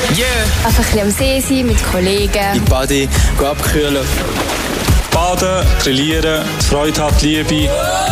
Yeah! Einfach ein bisschen am See sein, mit Kollegen. In die Body, abkühlen. Baden, grillieren, die Freude hat, die Liebe.